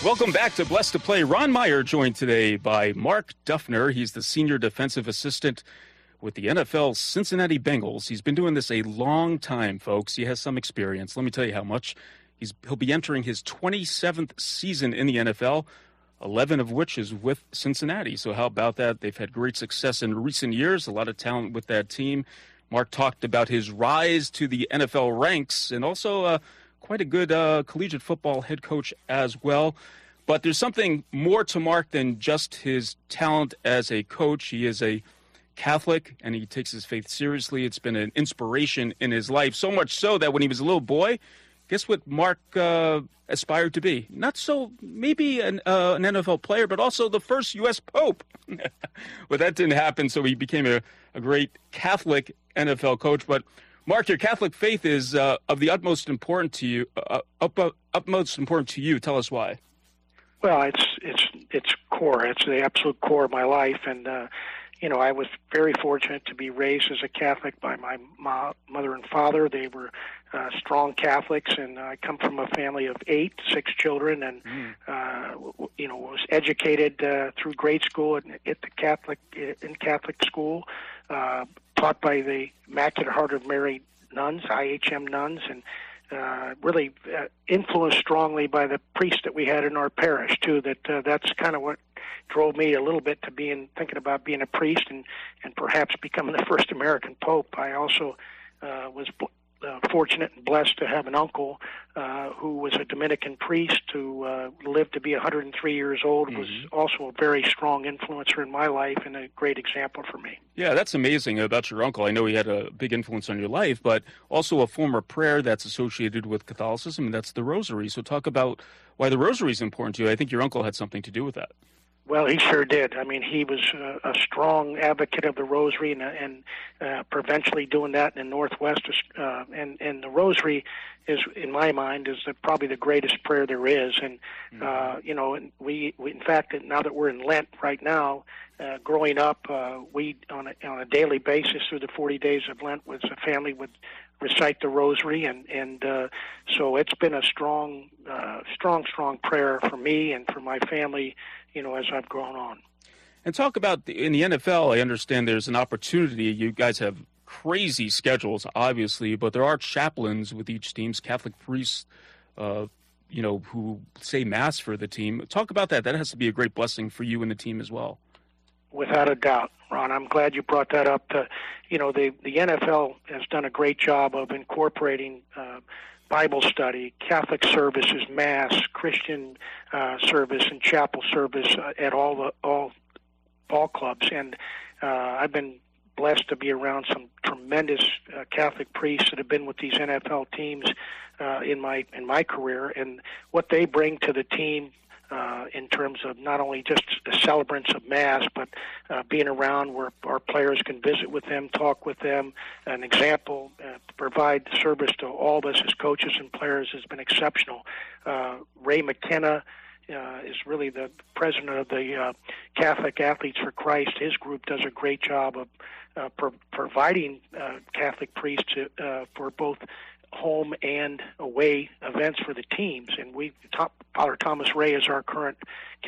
Welcome back to Blessed to Play. Ron Meyer joined today by Mark Duffner. He's the senior defensive assistant with the NFL Cincinnati Bengals. He's been doing this a long time, folks. He has some experience. Let me tell you how much. He'll be entering his 27th season in the NFL, 11 of which is with Cincinnati. So how about that? They've had great success in recent years, a lot of talent with that team. Mark talked about his rise to the NFL ranks and also quite a good collegiate football head coach as well. But there's something more to Mark than just his talent as a coach. He is a Catholic, and he takes his faith seriously. It's been an inspiration in his life, so much so that when he was a little boy, guess what Mark aspired to be? Not so maybe an NFL player, but also the first U.S. Pope. Well, that didn't happen, so he became a great Catholic NFL coach. But Mark, your Catholic faith is of the utmost importance to you. Utmost important to you. Tell us why. Well, it's core. It's the absolute core of my life, and I was very fortunate to be raised as a Catholic by my mother and father. They were strong Catholics, and I come from a family of 6 children, and was educated through grade school in Catholic school, taught by the Immaculate Heart of Mary nuns, IHM nuns, and really influenced strongly by the priest that we had in our parish too. That's kind of what drove me a little bit to thinking about being a priest and perhaps becoming the first American Pope. I also was fortunate and blessed to have an uncle who was a Dominican priest who lived to be 103 years old, was also a very strong influencer in my life and a great example for me. Yeah, that's amazing about your uncle. I know he had a big influence on your life, but also a form of prayer that's associated with Catholicism, and that's the Rosary. So talk about why the Rosary is important to you. I think your uncle had something to do with that. Well, he sure did. I mean, he was a strong advocate of the Rosary and provincially doing that in the Northwest. And the Rosary is, in my mind, is probably the greatest prayer there is. And, and we in fact, now that we're in Lent right now, growing up, we, on a daily basis through the 40 days of Lent, as a family would recite the Rosary. And so it's been a strong prayer for me and for my family, as I've grown on. And talk about in the NFL, I understand there's an opportunity. You guys have crazy schedules, obviously, but there are chaplains with each team's Catholic priests, who say Mass for the team. Talk about that. That has to be a great blessing for you and the team as well. Without a doubt, Ron. I'm glad you brought that up. The NFL has done a great job of incorporating Bible study, Catholic services, Mass, Christian service, and chapel service at all ball clubs. And I've been blessed to be around some tremendous Catholic priests that have been with these NFL teams in my career, and what they bring to the team in terms of not only just the celebrants of Mass, but being around where our players can visit with them, talk with them. An example, provide service to all of us as coaches and players has been exceptional. Ray McKenna is really the president of the Catholic Athletes for Christ. His group does a great job of providing Catholic priests for both home and away events for the teams. And Father Thomas Ray is our current